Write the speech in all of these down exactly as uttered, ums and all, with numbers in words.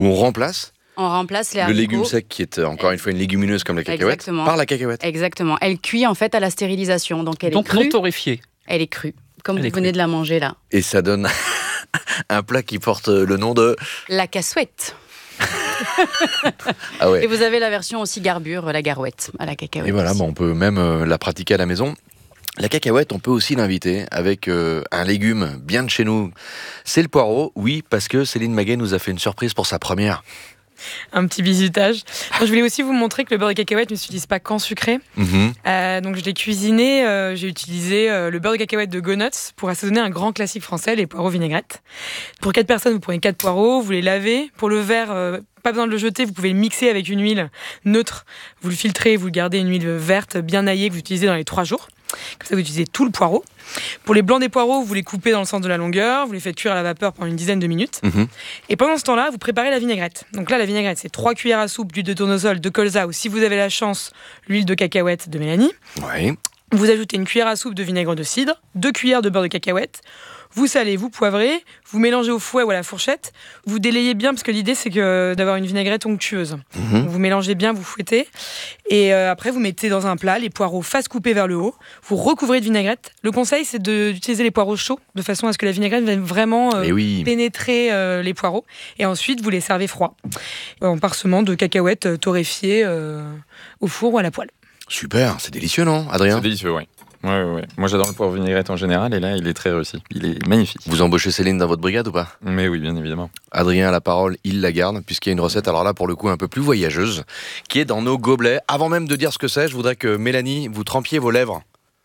où on remplace On remplace les le haricots. légume sec, qui est encore une fois une légumineuse comme la cacahuète, Exactement. par la cacahuète. Exactement. Elle cuit en fait à la stérilisation. Donc elle Donc est crue. non torréfiée. Elle est crue. Comme Elle vous est venez crue. de la manger là. Et ça donne un plat qui porte le nom de... La cassouette. Ah ouais. Et vous avez la version aussi garbure, la garouette, à la cacahuète. Et voilà, aussi. bon, on peut même euh, la pratiquer à la maison. La cacahuète, on peut aussi l'inviter avec euh, un légume bien de chez nous. C'est le poireau, oui, parce que Céline Maguet nous a fait une surprise pour sa première. Un petit bisutage. Donc, je voulais aussi vous montrer que le beurre de cacahuète ne s'utilise pas qu'en sucré. Mm-hmm. Euh, donc je l'ai cuisiné, euh, j'ai utilisé euh, le beurre de cacahuète de Go Nuts pour assaisonner un grand classique français, les poireaux vinaigrettes. Pour quatre personnes, vous prenez quatre poireaux, vous les lavez. Pour le verre, euh, pas besoin de le jeter, vous pouvez le mixer avec une huile neutre. Vous le filtrez, vous le gardez une huile verte bien aillée que vous utilisez dans les trois jours. Comme ça, vous utilisez tout le poireau. Pour les blancs des poireaux, vous les coupez dans le sens de la longueur, vous les faites cuire à la vapeur pendant une dizaine de minutes. Mm-hmm. Et pendant ce temps-là, vous préparez la vinaigrette. Donc là, la vinaigrette, c'est trois cuillères à soupe d'huile de tournesol, de colza, ou si vous avez la chance, l'huile de cacahuète de Mélanie. Ouais. Vous ajoutez une cuillère à soupe de vinaigre de cidre, deux cuillères de beurre de cacahuète. Vous salez, vous poivrez, vous mélangez au fouet ou à la fourchette. Vous délayez bien parce que l'idée c'est que d'avoir une vinaigrette onctueuse. Mm-hmm. Donc, vous mélangez bien, vous fouettez. Et euh, après, vous mettez dans un plat les poireaux face coupée vers le haut. Vous recouvrez de vinaigrette. Le conseil, c'est de, d'utiliser les poireaux chauds de façon à ce que la vinaigrette vienne vraiment euh, Et oui. pénétrer euh, les poireaux. Et ensuite, vous les servez froids, en parsemant de cacahuètes euh, torréfiées euh, au four ou à la poêle. Super, c'est délicieux, non, Adrien? C'est délicieux, oui. Ouais, ouais, ouais. Moi, j'adore le poivre vinaigrette en général, et là, il est très réussi. Il est magnifique. Vous embauchez Céline dans votre brigade ou pas? Mais oui, bien évidemment. Adrien a la parole, il la garde, puisqu'il y a une recette, alors là, pour le coup, un peu plus voyageuse, qui est dans nos gobelets. Avant même de dire ce que c'est, je voudrais que Mélanie, vous trempiez vos lèvres.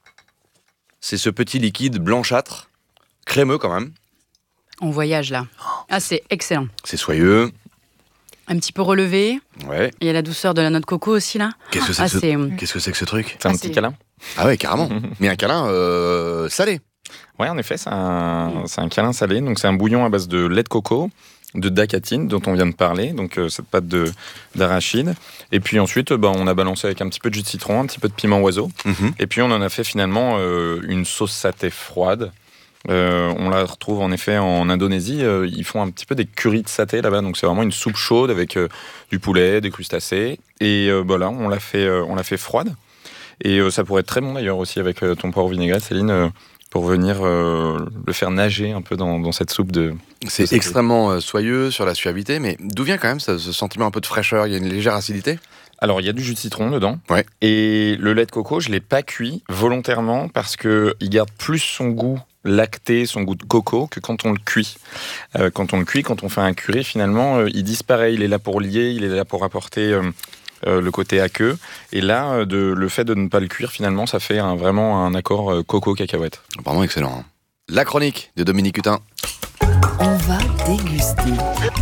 C'est ce petit liquide blanchâtre, crémeux quand même. On voyage là. Ah, c'est excellent. C'est soyeux. Un petit peu relevé. Ouais. Il y a la douceur de la noix de coco aussi là. Qu'est-ce que c'est Ah, que, ce... c'est... Qu'est-ce que c'est que ce truc? C'est un Ah, petit c'est- câlin. Ah ouais, carrément. Mais un câlin euh, salé. Ouais, en effet, c'est un, c'est un câlin salé. Donc, c'est un bouillon à base de lait de coco, de dacatine, dont on vient de parler, donc euh, cette pâte de, d'arachide. Et puis ensuite, euh, bah, on a balancé avec un petit peu de jus de citron, un petit peu de piment oiseau. Mm-hmm. Et puis, on en a fait finalement euh, une sauce saté froide. Euh, on la retrouve en effet en Indonésie. Euh, ils font un petit peu des currys de saté là-bas. Donc, c'est vraiment une soupe chaude avec euh, du poulet, des crustacés. Et euh, bah, là, on l'a fait, euh, on l'a fait froide. Et euh, ça pourrait être très bon d'ailleurs aussi avec euh, ton poireau vinaigrette, Céline, euh, pour venir euh, le faire nager un peu dans, dans cette soupe de... C'est de saté. extrêmement euh, soyeux sur la suavité, mais d'où vient quand même ce, ce sentiment un peu de fraîcheur? Il y a une légère acidité? Alors, il y a du jus de citron dedans. Ouais. Et le lait de coco, je ne l'ai pas cuit volontairement parce qu'il garde plus son goût lacté, son goût de coco, que quand on le cuit. Euh, quand on le cuit, quand on fait un curry, finalement, euh, il disparaît. Il est là pour lier, il est là pour apporter... Euh, Euh, le côté aqueux. Et là, euh, de, le fait de ne pas le cuire, finalement, ça fait un, vraiment un accord euh, coco-cacahuète. Vraiment excellent. Hein. La chronique de Dominique Hutin. On va déguster.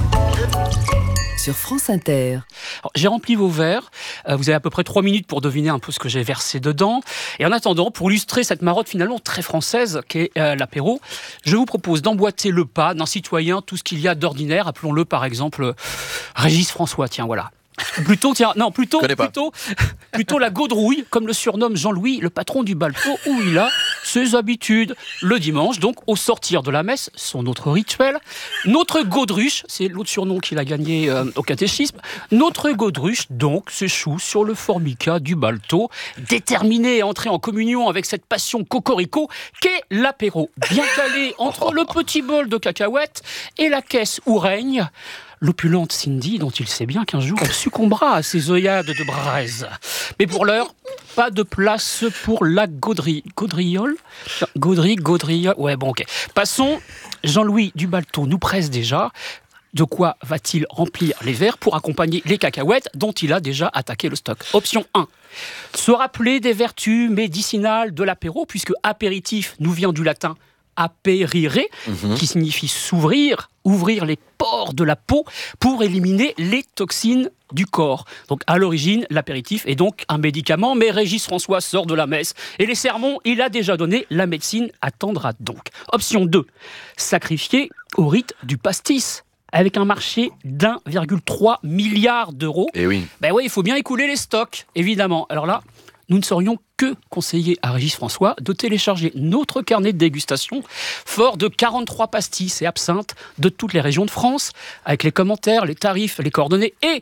Sur France Inter. Alors, j'ai rempli vos verres. Euh, vous avez à peu près trois minutes pour deviner un peu ce que j'ai versé dedans. Et en attendant, pour illustrer cette marotte finalement très française qu'est euh, l'apéro, je vous propose d'emboîter le pas d'un citoyen, tout ce qu'il y a d'ordinaire. Appelons-le par exemple euh, Régis François. Tiens, voilà. Plutôt, tiens, non, plutôt, Connais pas. plutôt, plutôt la gaudrouille, comme le surnomme Jean-Louis, le patron du Balto, où il a ses habitudes. Le dimanche, donc, au sortir de la messe, son autre rituel, notre gaudruche, c'est l'autre surnom qu'il a gagné euh, au catéchisme, notre gaudruche, donc, s'échoue sur le formica du Balto, déterminé à entrer en communion avec cette passion cocorico qu'est l'apéro, bien calé entre le petit bol de cacahuètes et la caisse où règne l'opulente Cindy, dont il sait bien qu'un jour elle succombera à ses œillades de braise. Mais pour l'heure, pas de place pour la gaudrie. Gaudriole Gaudry, gaudriole. Ouais, bon, ok. Passons. Jean-Louis Dubalto nous presse déjà. De quoi va-t-il remplir les verres pour accompagner les cacahuètes dont il a déjà attaqué le stock? Option un. Se rappeler des vertus médicinales de l'apéro, puisque apéritif nous vient du latin aperire, mmh. qui signifie s'ouvrir, ouvrir les pores de la peau pour éliminer les toxines du corps. Donc à l'origine, l'apéritif est donc un médicament, mais Régis François sort de la messe et les sermons, il a déjà donné, la médecine attendra donc. Option deux, sacrifier au rite du pastis. Avec un marché d'un virgule trois milliard d'euros. Et oui. Ben oui, il faut bien écouler les stocks, évidemment. Alors là, nous ne saurions que conseiller à Régis François de télécharger notre carnet de dégustation, fort de quarante-trois pastis et absinthes de toutes les régions de France, avec les commentaires, les tarifs, les coordonnées et...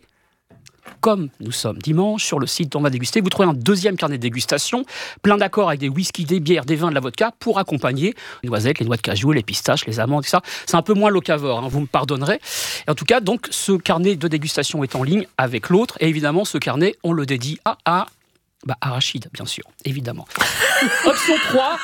Comme nous sommes dimanche, sur le site On va déguster, vous trouvez un deuxième carnet de dégustation, plein d'accords avec des whiskies, des bières, des vins, de la vodka, pour accompagner les noisettes, les noix de cajou, les pistaches, les amandes, et ça. C'est un peu moins locavore, hein, vous me pardonnerez. Et en tout cas, donc, ce carnet de dégustation est en ligne avec l'autre. Et évidemment, ce carnet, on le dédie à... à Bah, Arachide, bien sûr, évidemment. Option trois,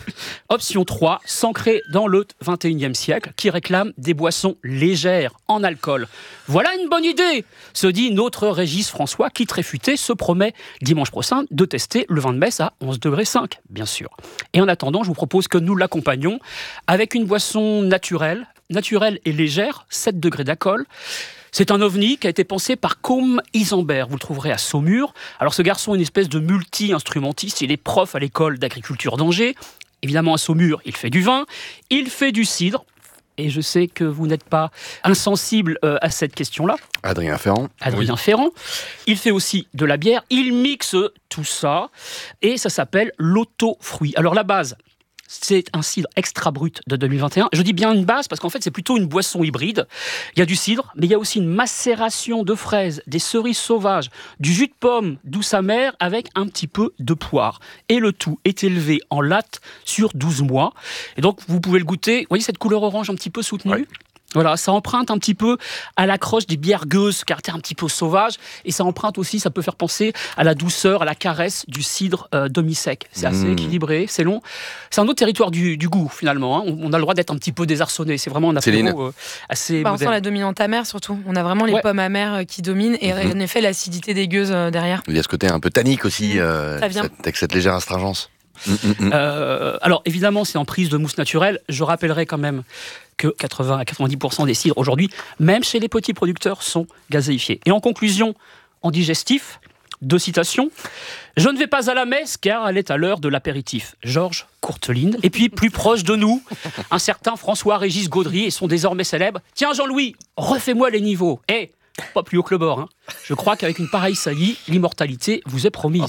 option trois, s'ancrer dans le vingt et unième siècle, qui réclame des boissons légères en alcool. Voilà une bonne idée, se dit notre Régis François, qui, très futé, se promet dimanche prochain de tester le vin de Metz à onze degrés cinq, bien sûr. Et en attendant, je vous propose que nous l'accompagnions avec une boisson naturelle, naturelle et légère, sept degrés d'alcool. C'est un ovni qui a été pensé par Côme Isambert. Vous le trouverez à Saumur. Alors ce garçon est une espèce de multi-instrumentiste. Il est prof à l'école d'agriculture d'Angers. Évidemment, à Saumur, il fait du vin, il fait du cidre. Et je sais que vous n'êtes pas insensible euh, à cette question-là. Adrien Ferrand. Adrien oui. Ferrand. Il fait aussi de la bière. Il mixe tout ça. Et ça s'appelle l'auto-fruit. Alors la base... c'est un cidre extra brut de deux mille vingt et un. Je dis bien une base parce qu'en fait, c'est plutôt une boisson hybride. Il y a du cidre, mais il y a aussi une macération de fraises, des cerises sauvages, du jus de pomme douce amère avec un petit peu de poire. Et le tout est élevé en latte sur douze mois. Et donc, vous pouvez le goûter. Vous voyez cette couleur orange un petit peu soutenue ? Ouais. Voilà, ça emprunte un petit peu à l'accroche des bières gueuses, caractère un petit peu sauvage, et ça emprunte aussi, ça peut faire penser à la douceur, à la caresse du cidre euh, demi-sec. C'est assez mmh. équilibré, c'est long. C'est un autre territoire du, du goût, finalement. Hein. On, on a le droit d'être un petit peu désarçonné. C'est vraiment un apéro euh, assez bah, on moderne. sent la dominante amère, surtout. On a vraiment les ouais. pommes amères qui dominent, et mmh. en effet, l'acidité des gueuses euh, derrière. Il y a ce côté un peu tannique aussi, euh, ça vient. Cette, avec cette légère astringence. Mmh, mmh. Euh, alors, évidemment, c'est en prise de mousse naturelle. Je rappellerai quand même que quatre-vingts à quatre-vingt-dix pour cent des cidres aujourd'hui, même chez les petits producteurs, sont gazéifiés. Et en conclusion, en digestif, deux citations. Je ne vais pas à la messe car elle est à l'heure de l'apéritif. Georges Courteline. Et puis, plus proche de nous, un certain François-Régis Gaudry et son désormais célèbre « Tiens Jean-Louis, refais-moi les niveaux. Hey, pas plus haut que le bord. Hein. Je crois qu'avec une pareille saillie, l'immortalité vous est promise. »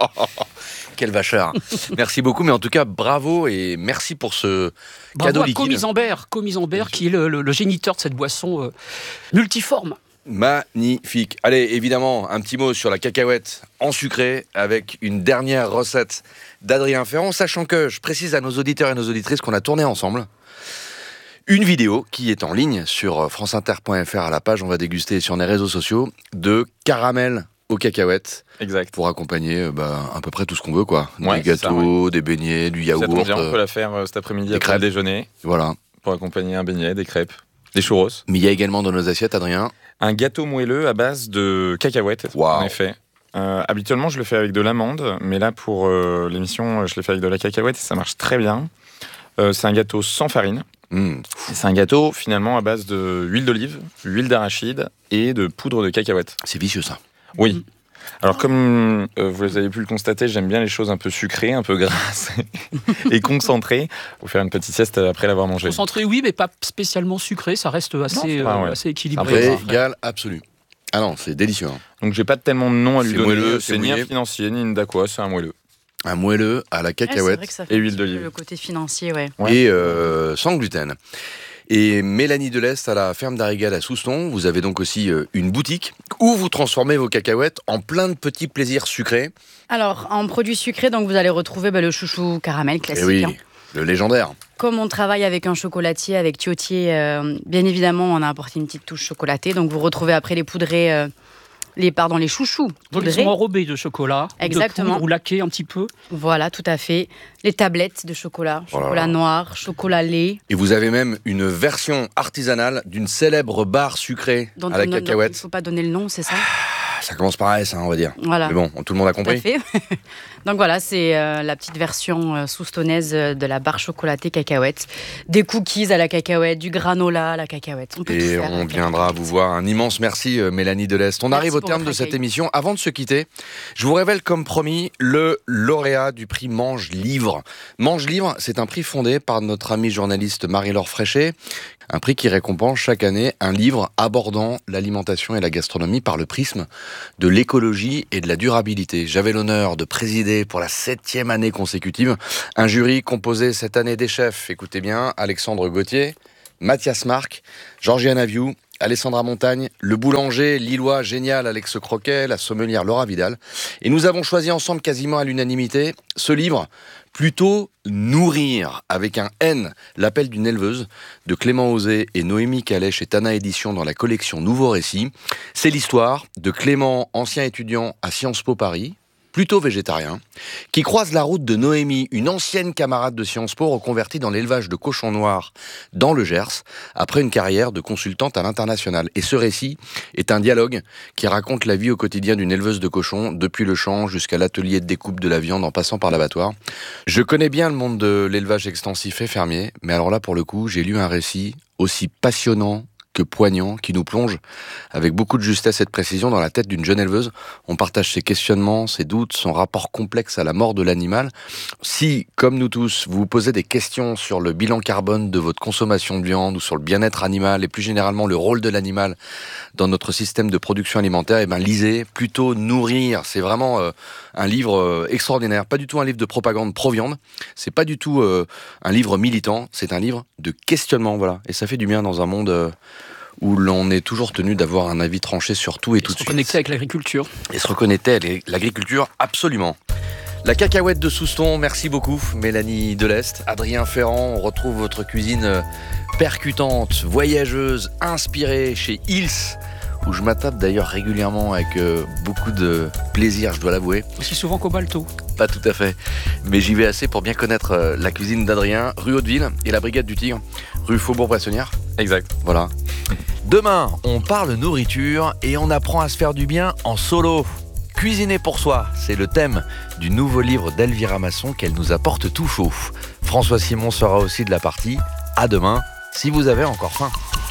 Quel vacheur. Merci beaucoup, mais en tout cas, bravo et merci pour ce bravo cadeau à liquide. Côme-Isambert, Côme-Isambert qui est le, le, le géniteur de cette boisson euh, multiforme. Magnifique. Allez, évidemment, un petit mot sur la cacahuète en sucré avec une dernière recette d'Adrien Ferrand, sachant que je précise à nos auditeurs et nos auditrices qu'on a tourné ensemble une vidéo qui est en ligne sur franceinter point f r à la page On va déguster sur les réseaux sociaux de caramel aux cacahuètes. Exact. Pour accompagner bah, à peu près tout ce qu'on veut, quoi. Ouais, des gâteaux, ça, ouais. des beignets, du yaourt. Ça tombe bien, euh, on peut la faire euh, cet après-midi après crêpes. le déjeuner. Voilà. Pour accompagner un beignet, des crêpes, des churros. Mais il y a également dans nos assiettes, Adrien, un gâteau moelleux à base de cacahuètes, wow. en effet. Euh, habituellement, je le fais avec de l'amande, mais là, pour euh, l'émission, je l'ai fait avec de la cacahuète et ça marche très bien. Euh, c'est un gâteau sans farine. Mmh. C'est un gâteau finalement à base de huile d'olive, huile d'arachide et de poudre de cacahuète. C'est vicieux ça. Oui. Mmh. Alors comme euh, vous avez pu le constater, j'aime bien les choses un peu sucrées, un peu grasses et concentrées. Pour faire une petite sieste après l'avoir mangé. Concentré, oui, mais pas spécialement sucré. Ça reste assez, non, euh, ouais. assez équilibré. Régal absolu. Ah non, c'est délicieux. Hein. Donc j'ai pas tellement de nom à lui c'est donner. Moelleux, c'est, c'est ni mouillé. un financier, ni une daqua, c'est un moelleux. Un moelleux à la cacahuète ouais, et huile d'olive. Le côté financier, ouais. ouais. Et euh, sans gluten. Et Mélanie Delest à la ferme d'Arrigade à Souston, vous avez donc aussi euh, une boutique où vous transformez vos cacahuètes en plein de petits plaisirs sucrés. Alors, en produits sucrés, donc vous allez retrouver bah, le chouchou caramel classique. Et oui, hein. le légendaire. Comme on travaille avec un chocolatier, avec Thiotier, euh, bien évidemment, on a apporté une petite touche chocolatée. Donc vous retrouvez après les poudrés, euh, les, pardon, les chouchous. Donc ils sont enrobés de chocolat, exactement. De poudre ou laqués un petit peu. Voilà, tout à fait. Les tablettes de chocolat, chocolat voilà. noir, chocolat lait. Et vous avez même une version artisanale d'une célèbre barre sucrée dont à la on, cacahuète. Il ne faut pas donner le nom, c'est ça ? Ça commence par S, hein, on va dire. Voilà. Mais bon, tout le monde a compris. Tout à fait. Donc voilà, c'est euh, la petite version euh, soustonnaise euh, de la barre chocolatée cacahuète. Des cookies à la cacahuète, du granola à la cacahuète. On peut Et tout faire on viendra vous voir. Un immense merci, euh, Mélanie Delest. On merci arrive au terme de cette accueil. émission. Avant de se quitter, je vous révèle comme promis le lauréat du prix Mange Livre. Mange Livre, c'est un prix fondé par notre amie journaliste Marie-Laure Fréchet. Un prix qui récompense chaque année un livre abordant l'alimentation et la gastronomie par le prisme de l'écologie et de la durabilité. J'avais l'honneur de présider pour la septième année consécutive un jury composé cette année des chefs, écoutez bien, Alexandre Gauthier, Mathias Marc, Georgiana Viou, Alessandra Montagne, le boulanger lillois génial Alex Croquet, la sommelière Laura Vidal. Et nous avons choisi ensemble quasiment à l'unanimité ce livre, plutôt Nourrir, avec un N, l'appel d'une éleveuse, de Clément Osé et Noémie Calais chez Tana Éditions dans la collection Nouveau Récit. C'est l'histoire de Clément, ancien étudiant à Sciences Po Paris, plutôt végétarien, qui croise la route de Noémie, une ancienne camarade de Sciences Po reconvertie dans l'élevage de cochons noirs dans le Gers, après une carrière de consultante à l'international. Et ce récit est un dialogue qui raconte la vie au quotidien d'une éleveuse de cochons, depuis le champ jusqu'à l'atelier de découpe de la viande en passant par l'abattoir. Je connais bien le monde de l'élevage extensif et fermier, mais alors là, pour le coup, j'ai lu un récit aussi passionnant que poignant, qui nous plonge avec beaucoup de justesse et de précision dans la tête d'une jeune éleveuse. On partage ses questionnements, ses doutes, son rapport complexe à la mort de l'animal. Si, comme nous tous, vous vous posez des questions sur le bilan carbone de votre consommation de viande ou sur le bien-être animal et plus généralement le rôle de l'animal dans notre système de production alimentaire, eh ben lisez plutôt Nourrir. C'est vraiment euh, un livre euh, extraordinaire. Pas du tout un livre de propagande pro-viande. C'est pas du tout euh, un livre militant. C'est un livre de questionnement, voilà. Et ça fait du bien dans un monde euh, où l'on est toujours tenu d'avoir un avis tranché sur tout et, et tout de suite. Se reconnecter avec l'agriculture. Et se reconnecter à l'agriculture, absolument. La cacahuète de Souston, merci beaucoup Mélanie Deleste. Adrien Ferrand, on retrouve votre cuisine percutante, voyageuse, inspirée chez Hills, où je m'attape d'ailleurs régulièrement avec euh, beaucoup de plaisir, je dois l'avouer. Aussi souvent qu'au Balto. Pas tout à fait, mais j'y vais assez pour bien connaître euh, la cuisine d'Adrien, rue Hauteville et la Brigade du Tigre, rue Faubourg-Poissonnière. Exact. Voilà. Demain, on parle nourriture et on apprend à se faire du bien en solo. Cuisiner pour soi, c'est le thème du nouveau livre d'Elvira Masson qu'elle nous apporte tout chaud. François Simon sera aussi de la partie. À demain, si vous avez encore faim.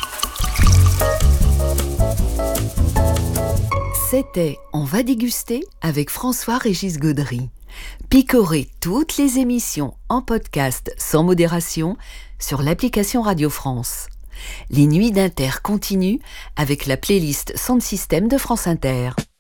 C'était On va déguster avec François-Régis Gaudry. Picorez toutes les émissions en podcast sans modération sur l'application Radio France. Les nuits d'Inter continuent avec la playlist Sound System de France Inter.